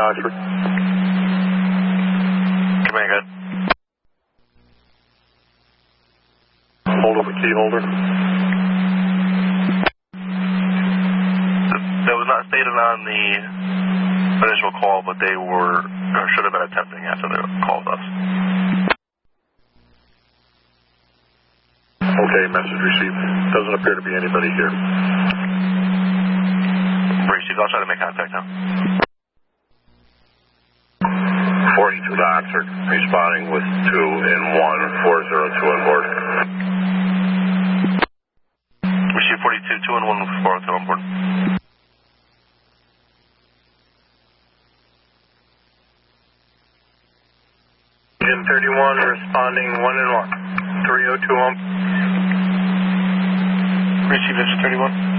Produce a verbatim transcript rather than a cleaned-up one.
Oxford. Command, good. Hold up the key holder. That was not stated on the initial call, but they were, or should have been attempting after they called us. Okay, message received. Doesn't appear to be anybody here. Received. I'll try to make contact now. forty-two to Oxford, responding with two and one, four zero two on board. Receive forty-two, two and one, four zero two on board. Jim thirty-one, responding one and one, three oh two on. Receive engine thirty-one.